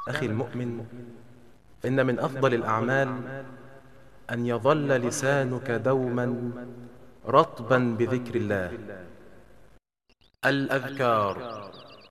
أخي المؤمن، إن من أفضل الأعمال أن يظل لسانك دوما رطبا بذكر الله. الأذكار: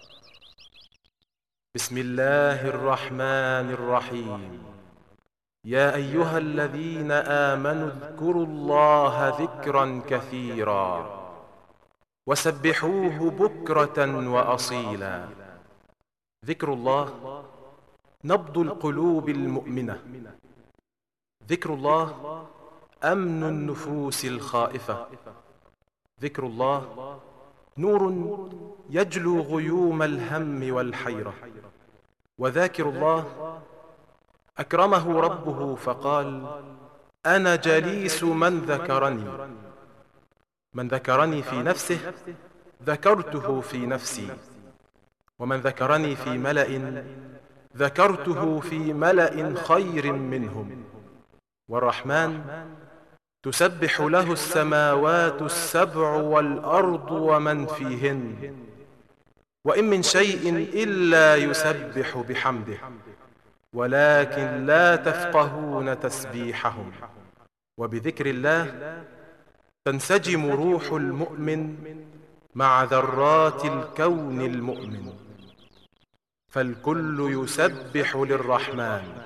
بسم الله الرحمن الرحيم. يا أيها الذين آمنوا اذكروا الله ذكرا كثيرا وسبحوه بكرة وأصيلا. ذكر الله نبض القلوب المؤمنة. ذكر الله أمن النفوس الخائفة. ذكر الله نور يجلو غيوم الهم والحيرة. وذاكر الله أكرمه ربه فقال: أنا جليس من ذكرني. من ذكرني في نفسه ذكرته في نفسي، ومن ذكرني في ملأ ذكرته في ملأ خير منهم. والرحمن تسبح له السماوات السبع والأرض ومن فيهن، وإن من شيء إلا يسبح بحمده ولكن لا تفقهون تسبيحهم. وبذكر الله تنسجم روح المؤمن مع ذرات الكون المؤمن، فالكل يسبح للرحمن.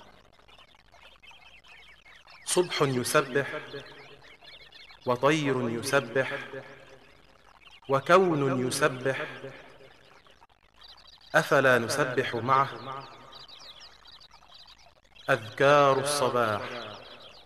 صبح يسبح، وطير يسبح، وكون يسبح، أفلا نسبح معه؟ أذكار الصباح: